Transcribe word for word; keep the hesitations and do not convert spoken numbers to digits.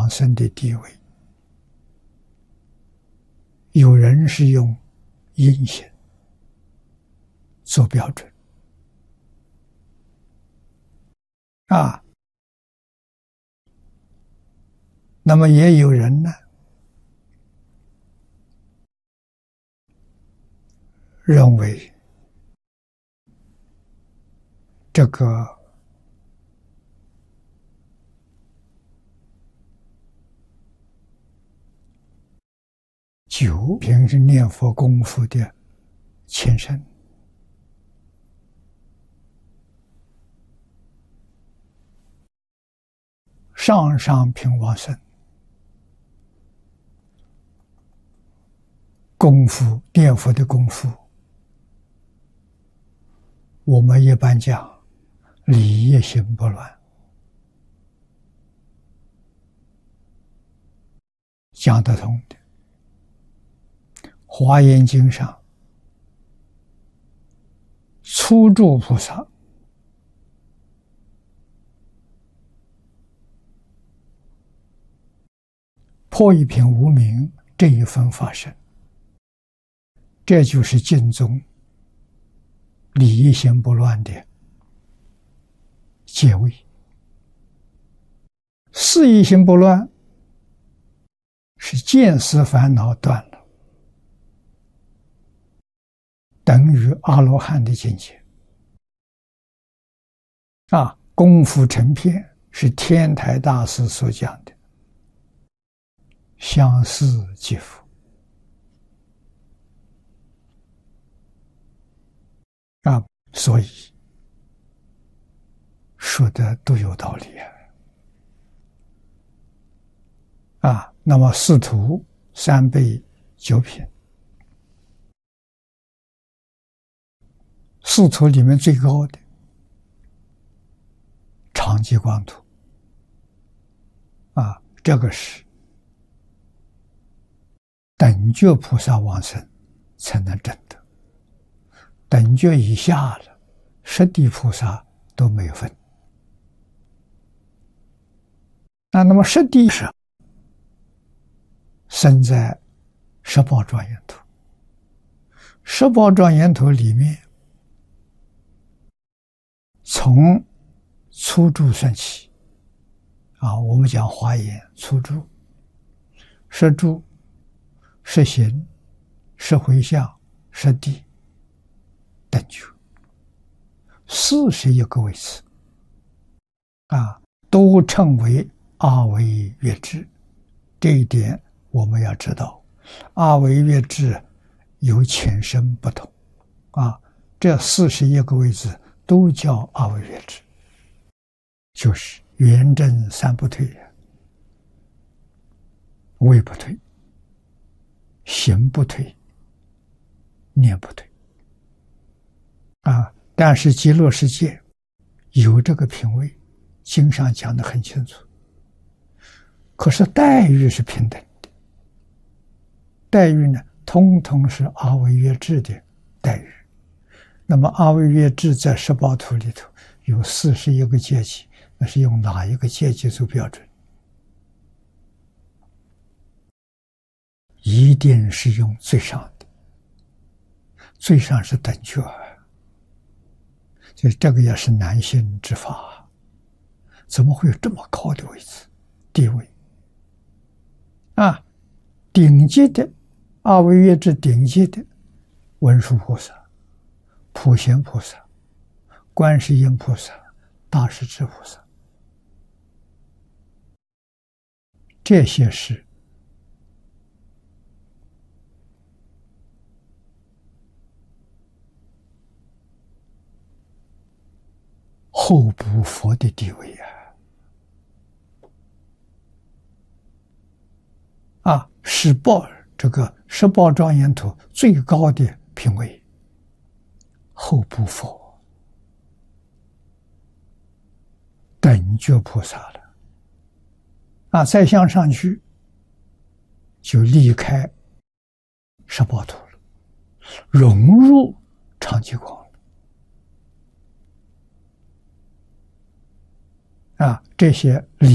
往生的地位，有人是用阴性做标准啊，那么也有人呢认为这个九平时念佛功夫的前身，上上品往生功夫，念佛的功夫，我们一般讲理业行不乱，讲得通的。华严经上初住菩萨破一品无明这一分发生，这就是净宗理业行不乱的结位。事业行不乱是见思烦恼断了，等于阿罗汉的境界啊！功夫成片是天台大师所讲的相似即佛啊，所以说的都有道理啊！啊，那么四徒三辈九品，四徒里面最高的长寂光图啊，这个是等觉菩萨往生才能证得，等觉以下了，十地菩萨都没有分。啊，那么十地是生在十宝庄严土，十宝庄严土里面，从初住算起啊，我们讲华严初住、十住、十行、十回向、十地、等觉，四十一个位次啊，都称为阿惟越致。这一点我们要知道，阿惟越致有浅深不同啊，这四十一个位置都叫阿惟越致，就是圆正三不退，位不退，行不退，念不退啊！但是极乐世界有这个品位，经上讲得很清楚。可是待遇是平等的，待遇呢，通通是阿惟越致的待遇。那么阿惟越致在十宝图里头有四十一个阶级，那是用哪一个阶级做标准？一定是用最上的，最上是等觉，所以这个也是难信之法，怎么会有这么高的位置地位啊？顶级的阿惟越致，顶级的文殊菩萨、普贤菩萨、观世音菩萨、大势至菩萨，这些是后补佛的地位啊！啊，十宝这个十宝庄严图最高的品位，后补佛，等觉菩萨了。啊，再向上去，就离开十宝图了，融入长寂光了。啊，这些理